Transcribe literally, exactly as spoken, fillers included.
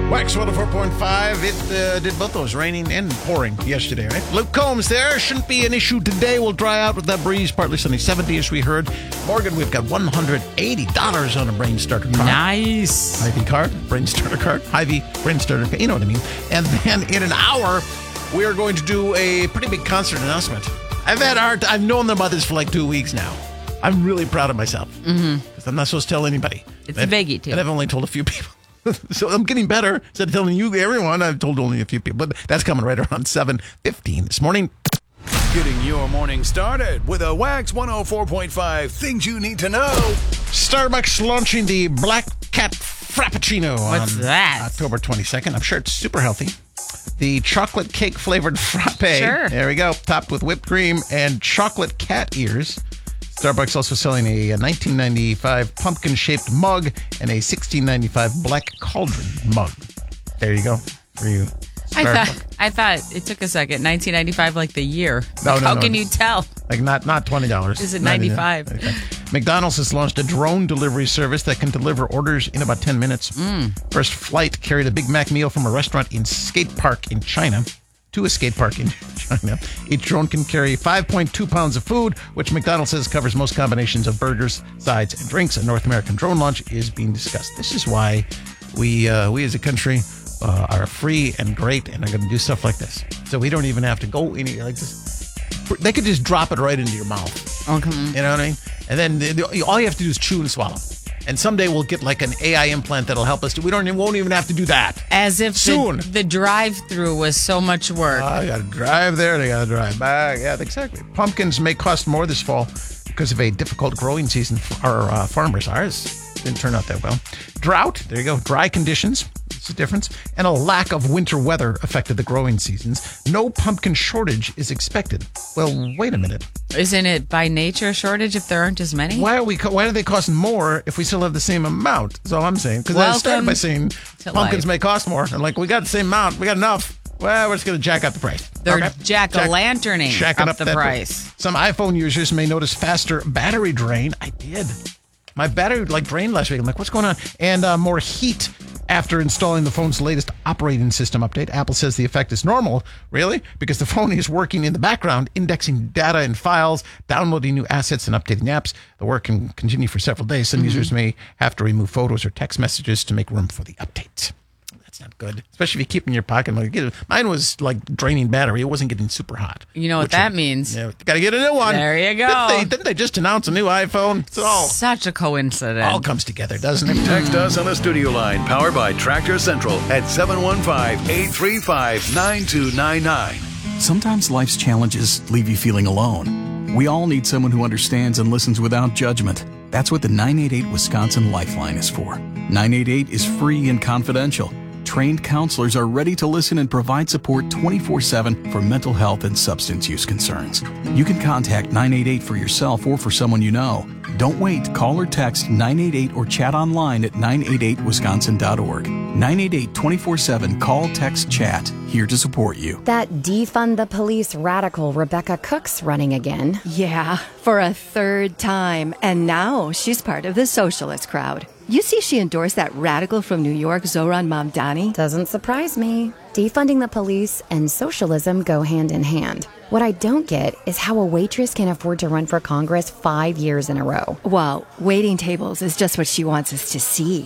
Wax one oh four point five. It uh, did both those, raining and pouring yesterday, right? Luke Combs there. Shouldn't be an issue today. We'll dry out with that breeze. Partly sunny, seventy as we heard. Morgan, we've got one hundred eighty dollars on a brain starter card. Nice. Hy-Vee card, brain starter card. Hy-Vee, brain starter card. You know what I mean. And then in an hour, we are going to do a pretty big concert announcement. I've had art. I've known about this for like two weeks now. I'm really proud of myself. Mm-hmm. Because I'm not supposed to tell anybody. It's I've, a biggie, too. And I've only told a few people. So I'm getting better. Instead of telling you everyone, I've told only a few people. But that's coming right around seven fifteen this morning. Getting your morning started with a Wax one oh four point five Things You Need to Know. Starbucks launching the Black Cat Frappuccino What's on that? October twenty-second. I'm sure it's super healthy. The chocolate cake flavored frappe. Sure. There we go. Topped with whipped cream and chocolate cat ears. Starbucks also selling a nineteen ninety-five pumpkin-shaped mug and a sixteen ninety-five black cauldron mug. There you go for you. I Starbucks. thought I thought it took a second. nineteen ninety-five, like the year. No, Like, no, how no. can you tell? Like not not twenty dollars. Is it ninety-five? Okay. McDonald's has launched a drone delivery service that can deliver orders in about ten minutes. Mm. First flight carried a Big Mac meal from a restaurant in Skate Park in China to a skate park in China. Each drone can carry five point two pounds of food, which McDonald's says covers most combinations of burgers, sides, and drinks. A North American drone launch is being discussed. This is why we uh, we as a country uh, are free and great and are going to do stuff like this. So we don't even have to go any like this. They could just drop it right into your mouth. Okay. You know what I mean? And then the, the, all you have to do is chew and swallow. And someday we'll get like an A I implant that'll help us. Do, we don't even, won't even have to do that. As if Soon. the, the drive-through was so much work. I got to drive there. They got to drive back. Yeah, exactly. Pumpkins may cost more this fall because of a difficult growing season for our uh, farmers. Ours didn't turn out that well. Drought. There you go. Dry conditions. It's the difference. And a lack of winter weather affected the growing seasons. No pumpkin shortage is expected. Well, wait a minute. Isn't it by nature a shortage if there aren't as many? Why are we? Co- why do they cost more if we still have the same amount? That's all I'm saying. Because I started Welcome by saying to pumpkins life. may cost more. And like, we got the same amount. We got enough. Well, we're just going to jack up the price. They're Okay? jack-o'-lanterning Jack- up the that price. Some iPhone users may notice faster battery drain. I did. My battery like drained last week. I'm like, what's going on? And uh, more heat after installing the phone's latest operating system update. Apple says the effect is normal, really, because the phone is working in the background, indexing data and files, downloading new assets, and updating apps. The work can continue for several days. Some mm-hmm. users may have to remove photos or text messages to make room for the update. That's not good, especially if you keep it in your pocket. Like, mine was like draining battery. It wasn't getting super hot. You know what Which that is, means. Yeah, got to get a new one. There you go. Didn't they, didn't they just announce a new iPhone? It's all, Such a coincidence. all comes together, doesn't it? Text us on the studio line powered by Tractor Central at seven one five, eight three five, nine two nine nine. Sometimes life's challenges leave you feeling alone. We all need someone who understands and listens without judgment. That's what the nine eight eight Wisconsin Lifeline is for. nine eight eight is free and confidential. Trained counselors are ready to listen and provide support twenty-four seven for mental health and substance use concerns. You can contact nine eight eight for yourself or for someone you know. Don't wait. Call or text nine eight eight or chat online at nine eight eight wisconsin dot org. nine eight eight, twenty-four seven, call, text, chat. Here to support you. That defund the police radical Rebecca Cook's running again. Yeah, for a third time. And now she's part of the socialist crowd. You see she endorsed that radical from New York, Zohran Mamdani? Doesn't surprise me. Defunding the police and socialism go hand in hand. What I don't get is how a waitress can afford to run for Congress five years in a row. Well, waiting tables is just what she wants us to see.